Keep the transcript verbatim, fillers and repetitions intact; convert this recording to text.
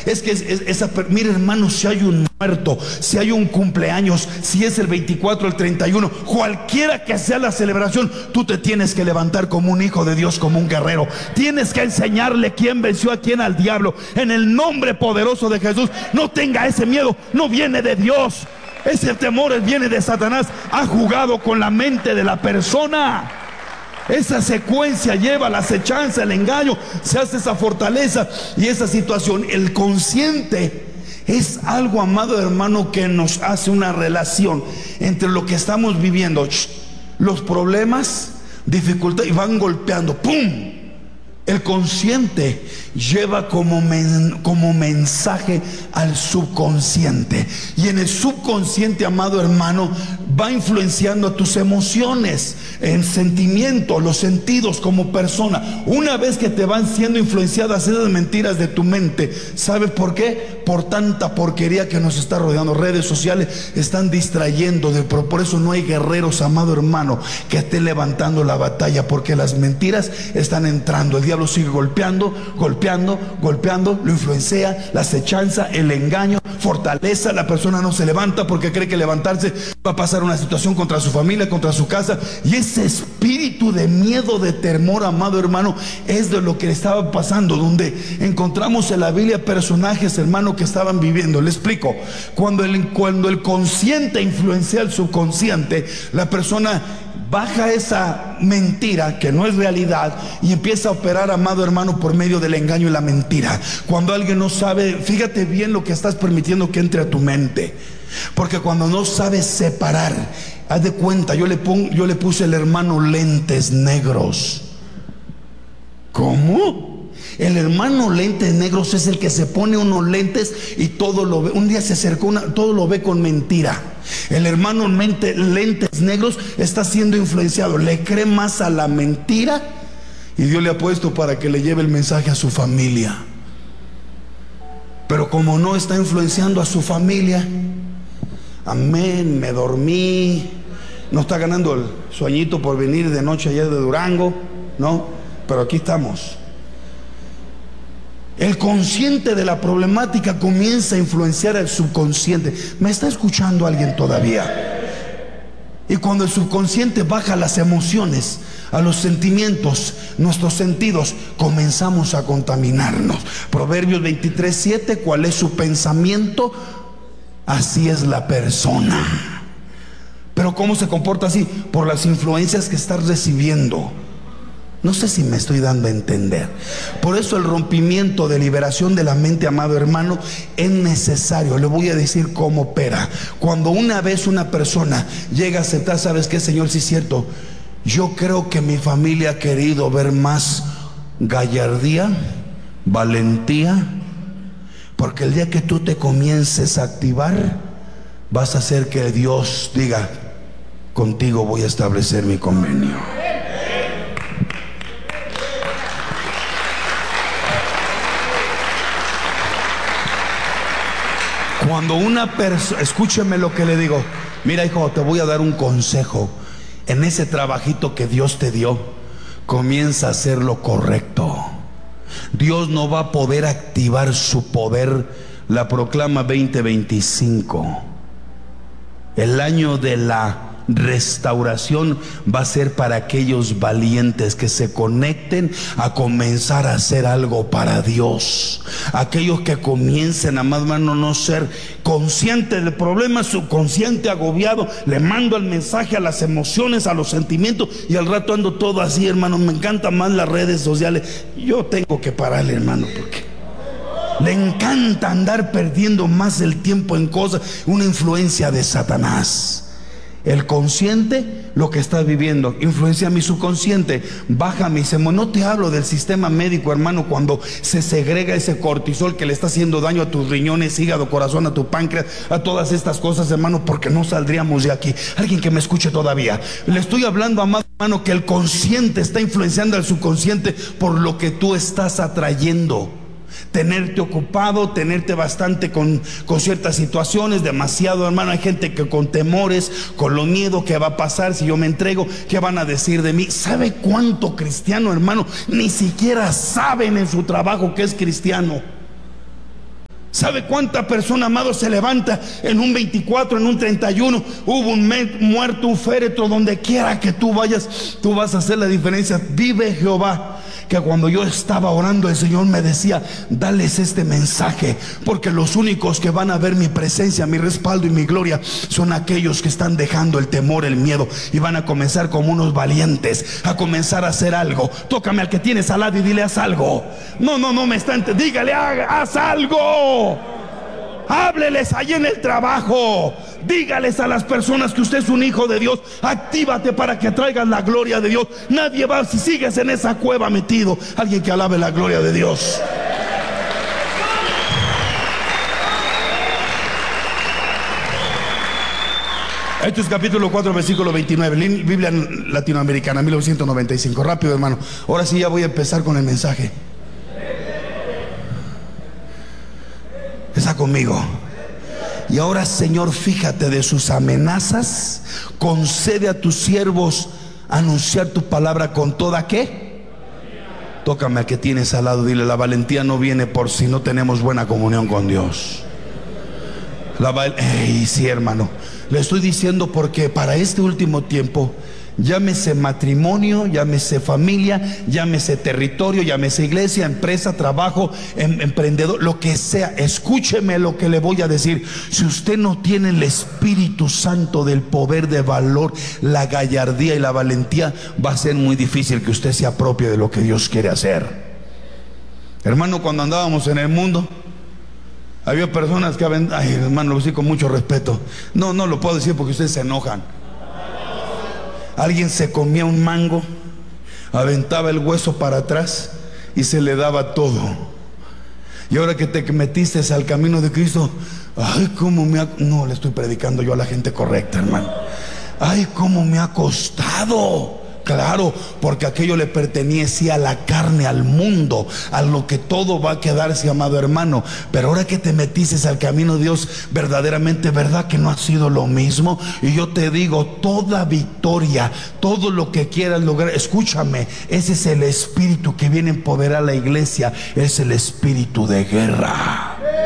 Es que es, es, esa, mire hermano, si hay un muerto, si hay un cumpleaños, si es el veinticuatro, el treinta y uno, cualquiera que sea la celebración, tú te tienes que levantar como un hijo de Dios, como un guerrero. Tienes que enseñarle quién venció a quién, al diablo, en el nombre poderoso de Jesús. No tenga ese miedo, no viene de Dios. Ese temor viene de Satanás. Ha jugado con la mente de la persona. Esa secuencia lleva la acechanza, el engaño, se hace esa fortaleza y esa situación. El consciente es algo, amado hermano, que nos hace una relación entre lo que estamos viviendo, los problemas, dificultades, y van golpeando, ¡pum! El consciente lleva como, men, como mensaje al subconsciente. Y en el subconsciente, amado hermano, va influenciando a tus emociones, en sentimientos, los sentidos como persona. Una vez que te van siendo influenciadas esas mentiras de tu mente, ¿sabes por qué? Por tanta porquería que nos está rodeando. Redes sociales están distrayendo de, pero por eso no hay guerreros, amado hermano, que estén levantando la batalla, porque las mentiras están entrando. El diablo lo sigue golpeando, golpeando, golpeando, lo influencia, la acechanza, el engaño, fortaleza. La persona no se levanta porque cree que levantarse va a pasar una situación contra su familia, contra su casa, y ese espíritu de miedo, de temor, amado hermano, es de lo que estaba pasando, donde encontramos en la Biblia personajes, hermano, que estaban viviendo. Le explico. Cuando el, cuando el consciente influencia al subconsciente, la persona baja esa mentira que no es realidad y empieza a operar, amado hermano, por medio del engaño y la mentira. Cuando alguien no sabe, fíjate bien lo que estás permitiendo que entre a tu mente, porque cuando no sabes separar, haz de cuenta, yo le, pongo, yo le puse al hermano lentes negros. ¿Cómo? El hermano lentes negros es el que se pone unos lentes y todo lo ve. Un día se acercó, una, todo lo ve con mentira. El hermano mente, lentes negros está siendo influenciado, le cree más a la mentira, y Dios le ha puesto para que le lleve el mensaje a su familia. Pero como no está influenciando a su familia, amén, me dormí, no está ganando el sueñito por venir de noche allá de Durango, no, pero aquí estamos. El consciente de la problemática comienza a influenciar al subconsciente. ¿Me está escuchando alguien todavía? Y cuando el subconsciente baja las emociones, a los sentimientos, nuestros sentidos, comenzamos a contaminarnos. Proverbios veintitrés siete, ¿cuál es su pensamiento? Así es la persona. Pero ¿cómo se comporta así? Por las influencias que estás recibiendo. No sé si me estoy dando a entender. Por eso el rompimiento de liberación de la mente, amado hermano, es necesario. Le voy a decir cómo opera. Cuando una vez una persona llega a aceptar, ¿sabes qué, Señor? Sí es cierto, yo creo que mi familia ha querido ver más gallardía, valentía, porque el día que tú te comiences a activar, vas a hacer que Dios diga: contigo voy a establecer mi convenio. Cuando una persona, escúcheme lo que le digo, mira hijo, te voy a dar un consejo. En ese trabajito que Dios te dio, comienza a hacer lo correcto. Dios no va a poder activar su poder. La proclama veinte veinticinco. El año de la restauración va a ser para aquellos valientes que se conecten a comenzar a hacer algo para Dios. Aquellos que comiencen, amado hermano, no ser conscientes del problema, subconsciente, agobiado, le mando el mensaje a las emociones, a los sentimientos, y al rato ando todo así, hermano. Me encantan más las redes sociales. Yo tengo que pararle, hermano, porque le encanta andar perdiendo más el tiempo en cosas, una influencia de Satanás. El consciente, lo que estás viviendo, influencia mi subconsciente, baja mis emociones. No te hablo del sistema médico, hermano, cuando se segrega ese cortisol que le está haciendo daño a tus riñones, hígado, corazón, a tu páncreas, a todas estas cosas, hermano, porque no saldríamos de aquí. Alguien que me escuche todavía. Le estoy hablando, amado hermano, que el consciente está influenciando al subconsciente por lo que tú estás atrayendo. Tenerte ocupado, tenerte bastante con, con ciertas situaciones, demasiado, hermano. Hay gente que con temores, con lo miedo que va a pasar si yo me entrego, qué van a decir de mí. ¿Sabe cuánto cristiano, hermano, ni siquiera saben en su trabajo que es cristiano? ¿Sabe cuánta persona, amado, se levanta en un veinticuatro, en un treinta y uno? Hubo un muerto, un féretro, donde quiera que tú vayas, tú vas a hacer la diferencia. Vive Jehová, que cuando yo estaba orando, el Señor me decía: dales este mensaje, porque los únicos que van a ver mi presencia, mi respaldo y mi gloria son aquellos que están dejando el temor, el miedo, y van a comenzar como unos valientes a comenzar a hacer algo. Tócame al que tienes al lado y dile: haz algo. No, no, no me está entendiendo. Dígale: haz algo. Hábleles ahí en el trabajo. Dígales a las personas que usted es un hijo de Dios. Actívate para que traigas la gloria de Dios. Nadie va si sigues en esa cueva metido. Alguien que alabe la gloria de Dios. Hechos capítulo cuatro, versículo veintinueve, Biblia latinoamericana, mil novecientos noventa y cinco. Rápido, hermano. Ahora sí ya voy a empezar con el mensaje. Está conmigo. Y ahora, Señor, fíjate de sus amenazas. Concede a tus siervos anunciar tu palabra con toda ¿qué? Tócame al que tienes al lado, dile: la valentía no viene por si no tenemos buena comunión con Dios. La val Ey, sí, hermano. Le estoy diciendo porque para este último tiempo, llámese matrimonio, llámese familia, llámese territorio, llámese iglesia, empresa, trabajo, em emprendedor, lo que sea, escúcheme lo que le voy a decir. Si usted no tiene el Espíritu Santo del poder de valor, la gallardía y la valentía, va a ser muy difícil que usted se apropie de lo que Dios quiere hacer. Hermano, cuando andábamos en el mundo, había personas que, ay, hermano, lo digo con mucho respeto, no, no lo puedo decir porque ustedes se enojan. Alguien se comía un mango, aventaba el hueso para atrás y se le daba todo. Y ahora que te metiste al camino de Cristo, ay, cómo me ha... No, le estoy predicando yo a la gente correcta, hermano. Ay, cómo me ha costado. Claro, porque aquello le pertenecía a la carne, al mundo, a lo que todo va a quedarse, amado hermano. Pero ahora que te metiste al camino de Dios, verdaderamente, ¿verdad que no ha sido lo mismo? Y yo te digo, toda victoria, todo lo que quieras lograr, escúchame, ese es el espíritu que viene a empoderar a la iglesia, es el espíritu de guerra.